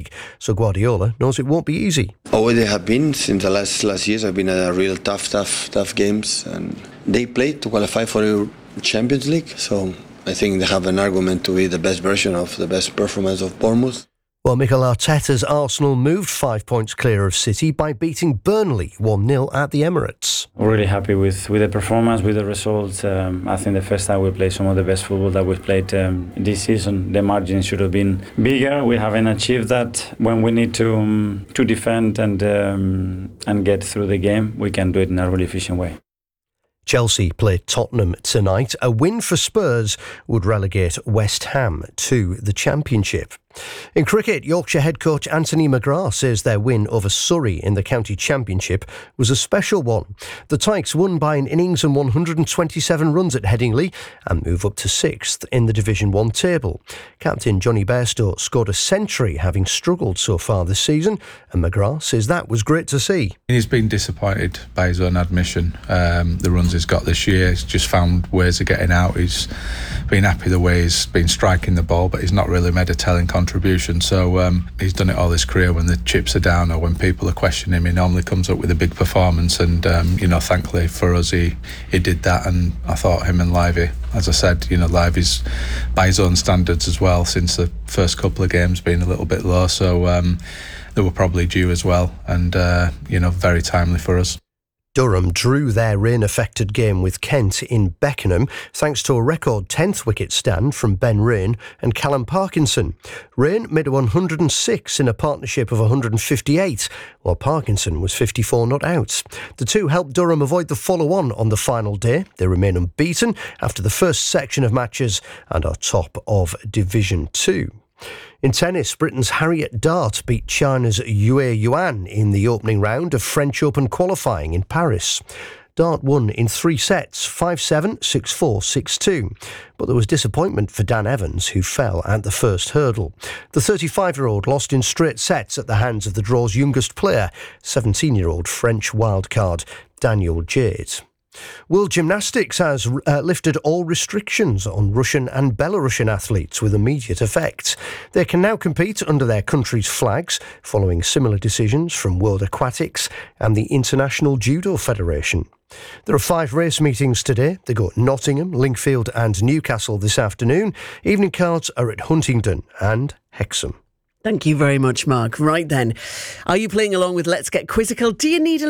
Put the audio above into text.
League, so Guardiola knows it won't be easy. Oh, they have been since the last years. Have been a real tough games, and they played to qualify for the Champions League. So I think they have an argument to be the best version of the best performance of Bournemouth. Well, Mikel Arteta's Arsenal moved 5 points clear of City by beating Burnley 1-0 at the Emirates. We're really happy with the performance, with the results. I think the first time we played some of the best football that we've played this season. The margin should have been bigger. We haven't achieved that. When we need to defend and get through the game, we can do it in a really efficient way. Chelsea play Tottenham tonight. A win for Spurs would relegate West Ham to the Championship. In cricket, Yorkshire head coach Anthony McGrath says their win over Surrey in the County Championship was a special one. The Tykes won by an innings and 127 runs at Headingley and move up to 6th in the Division 1 table. Captain Johnny Bairstow scored a century, having struggled so far this season, and McGrath says that was great to see. He's been disappointed by his own admission. The runs he's got this year, he's just found ways of getting out. He's been happy the way he's been striking the ball, but he's not really made a telling contribution. So he's done it all his career. When the chips are down or when people are questioning him, he normally comes up with a big performance, and thankfully for us he did that. And I thought him and Livy, as I said, Livy's by his own standards as well, since the first couple of games being a little bit low, so they were probably due as well, and very timely for us. Durham drew their rain-affected game with Kent in Beckenham thanks to a record 10th wicket stand from Ben Raine and Callum Parkinson. Raine made 106 in a partnership of 158, while Parkinson was 54 not out. The two helped Durham avoid the follow-on on the final day. They remain unbeaten after the first section of matches and are top of Division 2. In tennis, Britain's Harriet Dart beat China's Yue Yuan in the opening round of French Open qualifying in Paris. Dart won in 3 sets, 5-7, 6-4, 6-2. But there was disappointment for Dan Evans, who fell at the first hurdle. The 35-year-old lost in straight sets at the hands of the draw's youngest player, 17-year-old French wildcard Daniel Jade. World Gymnastics has lifted all restrictions on Russian and Belarusian athletes with immediate effect. They can now compete under their country's flags, following similar decisions from World Aquatics and the International Judo Federation. There are 5 race meetings today. They go at Nottingham, Lingfield and Newcastle this afternoon. Evening cards are at Huntingdon and Hexham. Thank you very much, Mark. Right then, are you playing along with Let's Get Quizzical? Do you need a